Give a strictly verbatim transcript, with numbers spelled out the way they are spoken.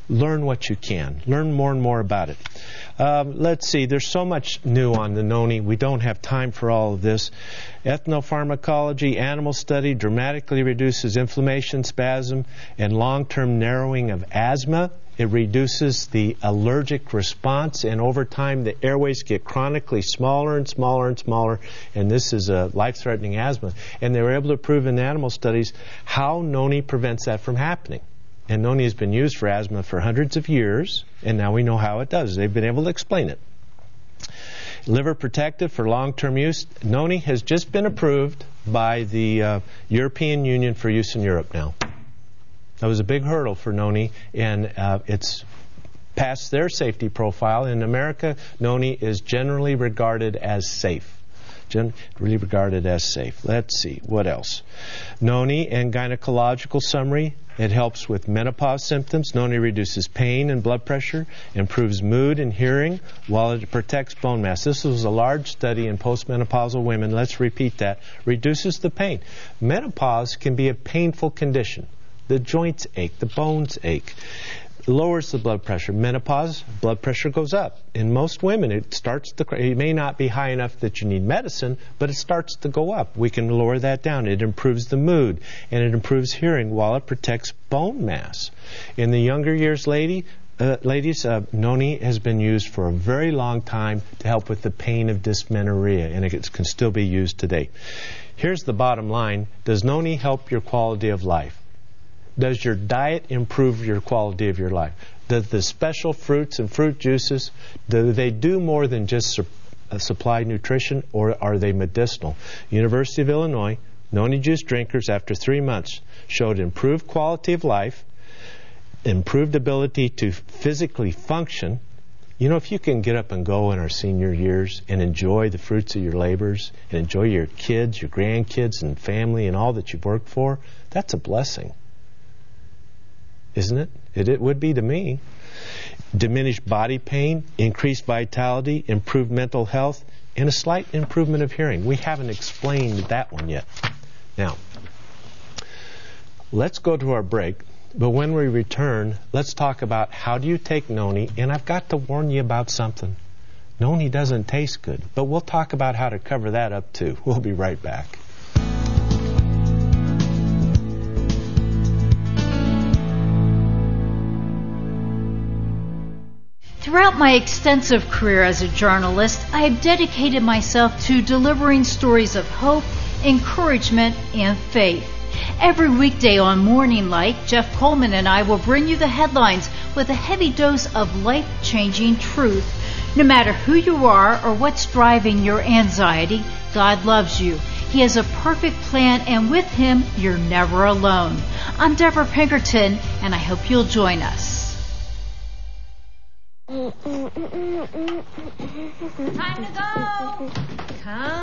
learn what you can. Learn more and more about it. Um, let's see. There's so much new on the noni. We don't have time for all of this. Ethnopharmacology, animal study dramatically reduces inflammation, spasm, and long-term narrowing of asthma. It reduces the allergic response, and over time the airways get chronically smaller and smaller and smaller, and this is a life-threatening asthma. And they were able to prove in animal studies how noni prevents that from happening. And noni has been used for asthma for hundreds of years, and now we know how it does. They've been able to explain it. Liver protective for long-term use. Noni has just been approved by the uh, European Union for use in Europe now. That was a big hurdle for noni, and uh, it's passed their safety profile. In America, noni is generally regarded as safe. Generally regarded as safe. Let's see, what else? Noni and gynecological summary. It helps with menopause symptoms. Noni reduces pain and blood pressure, improves mood and hearing, while it protects bone mass. This was a large study in postmenopausal women. Let's repeat that. Reduces the pain. Menopause can be a painful condition. The joints ache, the bones ache. Lowers the blood pressure. Menopause, blood pressure goes up. In most women, it starts to, it may not be high enough that you need medicine, but it starts to go up. We can lower that down. It improves the mood, and it improves hearing while it protects bone mass. In the younger years, lady, uh, ladies, uh, noni has been used for a very long time to help with the pain of dysmenorrhea, and it can still be used today. Here's the bottom line. Does noni help your quality of life? Does your diet improve your quality of your life? Does the special fruits and fruit juices, do they do more than just su- uh, supply nutrition, or are they medicinal? University of Illinois, noni juice drinkers after three months showed improved quality of life, improved ability to physically function. You know, if you can get up and go in our senior years and enjoy the fruits of your labors and enjoy your kids, your grandkids, and family and all that you've worked for, that's a blessing. Isn't it? it? It would be to me. Diminished body pain, increased vitality, improved mental health, and a slight improvement of hearing. We haven't explained that one yet. Now, let's go to our break. But when we return, let's talk about how do you take noni. And I've got to warn you about something. Noni doesn't taste good. But we'll talk about how to cover that up too. We'll be right back. Throughout my extensive career as a journalist, I have dedicated myself to delivering stories of hope, encouragement, and faith. Every weekday on Morning Light, Jeff Coleman and I will bring you the headlines with a heavy dose of life-changing truth. No matter who you are or what's driving your anxiety, God loves you. He has a perfect plan, and with Him, you're never alone. I'm Deborah Pinkerton, and I hope you'll join us. Time to go! Come